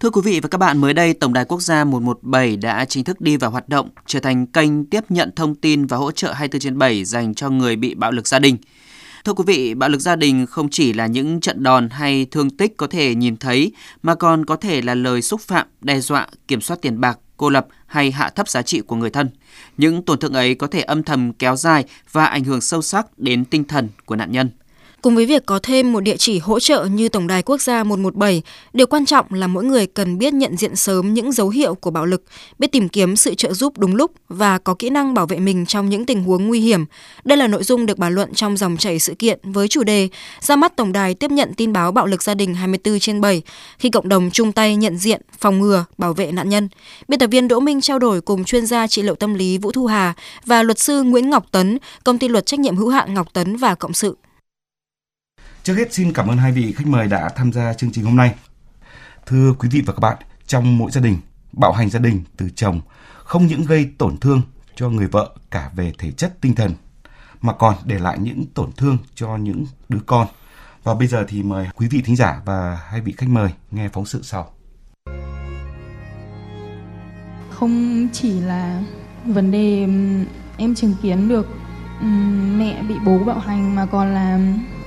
Thưa quý vị và các bạn, mới đây Tổng đài Quốc gia 117 đã chính thức đi vào hoạt động, trở thành kênh tiếp nhận thông tin và hỗ trợ 24/7 dành cho người bị bạo lực gia đình. Thưa quý vị, bạo lực gia đình không chỉ là những trận đòn hay thương tích có thể nhìn thấy, mà còn có thể là lời xúc phạm, đe dọa, kiểm soát tiền bạc, cô lập hay hạ thấp giá trị của người thân. Những tổn thương ấy có thể âm thầm kéo dài và ảnh hưởng sâu sắc đến tinh thần của nạn nhân. Cùng với việc có thêm một địa chỉ hỗ trợ như Tổng đài Quốc gia 117, điều quan trọng là mỗi người cần biết nhận diện sớm những dấu hiệu của bạo lực, biết tìm kiếm sự trợ giúp đúng lúc và có kỹ năng bảo vệ mình trong những tình huống nguy hiểm. Đây là nội dung được bàn luận trong dòng chảy sự kiện với chủ đề ra mắt tổng đài tiếp nhận tin báo bạo lực gia đình 24/7 khi cộng đồng chung tay nhận diện, phòng ngừa, bảo vệ nạn nhân. Biên tập viên Đỗ Minh trao đổi cùng chuyên gia trị liệu tâm lý Vũ Thu Hà và luật sư Nguyễn Ngọc Tấn, công ty luật trách nhiệm hữu hạn Ngọc Tấn và Cộng sự. Trước hết xin cảm ơn hai vị khách mời đã tham gia chương trình hôm nay. Thưa quý vị và các bạn, trong mỗi gia đình, bạo hành gia đình từ chồng không những gây tổn thương cho người vợ cả về thể chất tinh thần, mà còn để lại những tổn thương cho những đứa con. Và bây giờ thì mời quý vị thính giả và hai vị khách mời nghe phóng sự sau. Không chỉ là vấn đề em chứng kiến được mẹ bị bố bạo hành, mà còn là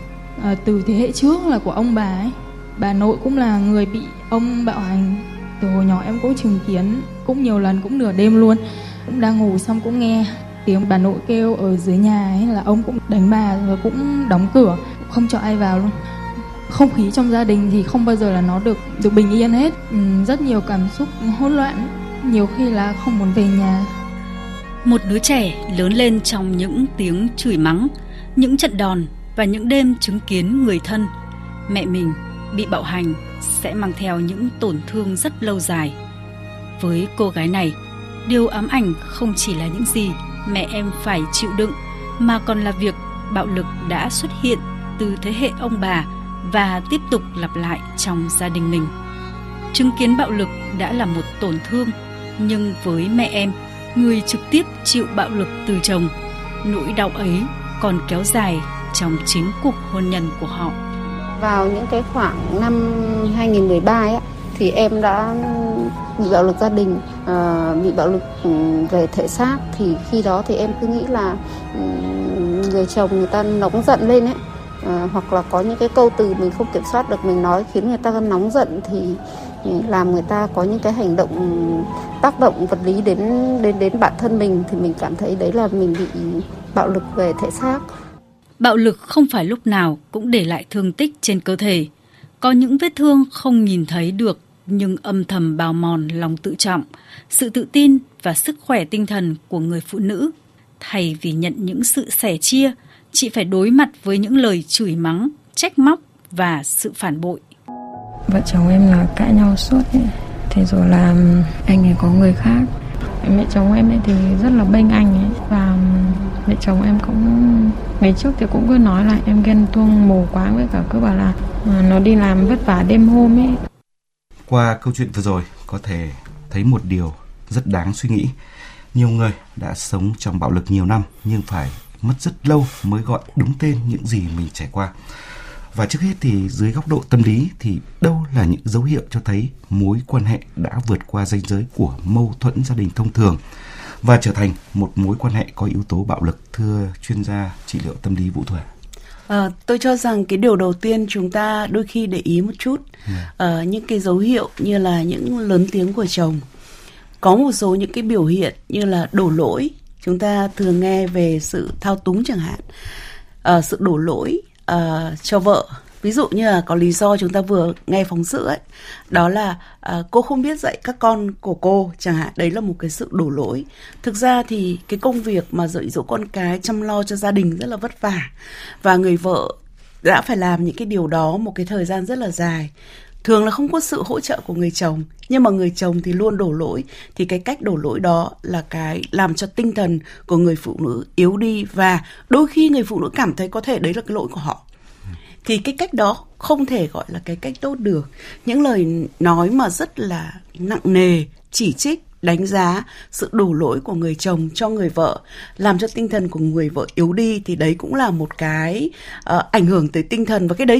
từ thế hệ trước là của ông bà ấy. Bà nội cũng là người bị ông bạo hành. Từ hồi nhỏ em cũng chứng kiến, cũng nhiều lần, cũng nửa đêm luôn. Cũng đang ngủ xong cũng nghe tiếng bà nội kêu ở dưới nhà ấy, là ông cũng đánh bà rồi cũng đóng cửa, không cho ai vào luôn. Không khí trong gia đình thì không bao giờ là nó được bình yên hết. Rất nhiều cảm xúc hỗn loạn, nhiều khi là không muốn về nhà. Một đứa trẻ lớn lên trong những tiếng chửi mắng, những trận đòn và những đêm chứng kiến người thân, mẹ mình bị bạo hành sẽ mang theo những tổn thương rất lâu dài. Với cô gái này, điều ám ảnh không chỉ là những gì mẹ em phải chịu đựng, mà còn là việc bạo lực đã xuất hiện từ thế hệ ông bà và tiếp tục lặp lại trong gia đình mình. Chứng kiến bạo lực đã là một tổn thương, nhưng với mẹ em, người trực tiếp chịu bạo lực từ chồng, nỗi đau ấy còn kéo dài trong chính cuộc hôn nhân của họ. Vào những cái khoảng năm 2013 ấy, thì em đã bị bạo lực gia đình, bị bạo lực về thể xác. Thì khi đó thì em cứ nghĩ là người chồng người ta nóng giận lên ấy, hoặc là có những cái câu từ mình không kiểm soát được, mình nói khiến người ta nóng giận thì làm người ta có những cái hành động tác động vật lý đến bản thân mình, thì mình cảm thấy đấy là mình bị bạo lực về thể xác. Bạo lực không phải lúc nào cũng để lại thương tích trên cơ thể. Có những vết thương không nhìn thấy được nhưng âm thầm bào mòn lòng tự trọng, sự tự tin và sức khỏe tinh thần của người phụ nữ. Thay vì nhận những sự sẻ chia, chị phải đối mặt với những lời chửi mắng, trách móc và sự phản bội. Vợ chồng em là cãi nhau suốt ấy. Thế rồi là anh ấy có người khác. Mẹ chồng em ấy thì rất là bênh anh ấy. Và mẹ chồng em cũng ngày trước thì cũng cứ nói là em ghen tuông mù quáng, với cả cứ bảo là nó đi làm vất vả đêm hôm ấy. Qua câu chuyện vừa rồi có thể thấy một điều rất đáng suy nghĩ. Nhiều người đã sống trong bạo lực nhiều năm nhưng phải mất rất lâu mới gọi đúng tên những gì mình trải qua. Và trước hết thì dưới góc độ tâm lý thì đâu là những dấu hiệu cho thấy mối quan hệ đã vượt qua ranh giới của mâu thuẫn gia đình thông thường và trở thành một mối quan hệ có yếu tố bạo lực, thưa chuyên gia trị liệu tâm lý Vũ Thu Hà? Tôi cho rằng cái điều đầu tiên chúng ta đôi khi để ý một chút, những cái dấu hiệu như là những lớn tiếng của chồng, có một số những cái biểu hiện như là đổ lỗi. Chúng ta thường nghe về sự thao túng chẳng hạn, sự đổ lỗi cho vợ. Ví dụ như là có lý do chúng ta vừa nghe phóng sự ấy, đó là cô không biết dạy các con của cô chẳng hạn. Đấy là một cái sự đổ lỗi. Thực ra thì cái công việc mà dạy dỗ con cái, chăm lo cho gia đình rất là vất vả, và người vợ đã phải làm những cái điều đó một cái thời gian rất là dài. Thường là không có sự hỗ trợ của người chồng, nhưng mà người chồng thì luôn đổ lỗi. Thì cái cách đổ lỗi đó là cái làm cho tinh thần của người phụ nữ yếu đi, và đôi khi người phụ nữ cảm thấy có thể đấy là cái lỗi của họ. Thì cái cách đó không thể gọi là cái cách tốt được. Những lời nói mà rất là nặng nề, chỉ trích, đánh giá sự đổ lỗi của người chồng cho người vợ, làm cho tinh thần của người vợ yếu đi, thì đấy cũng là một cái ảnh hưởng tới tinh thần. Và cái đấy